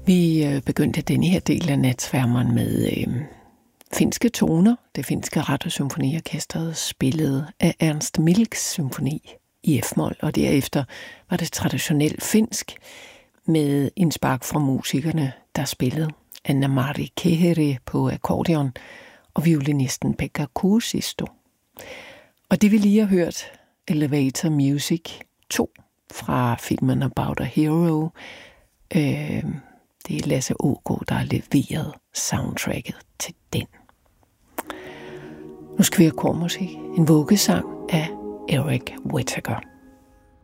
Vi begyndte denne her del af Natsværmeren med finske toner. Det finske Radiosymfoniorkestret spillede af Ernst Milks symfoni i F-mol, og derefter var det traditionelt finsk med indspark fra musikerne, der spillede Anna-Mari Keheri på akkordeon og violinisten Pekka Kuusisto. Og det vi lige har hørt, Elevator Music 2 fra filmen About a Hero. Det er Lasse Aagaard, der har leveret soundtracket til den. Nu skal vi have kormusik. En vuggesang af Eric Whittaker.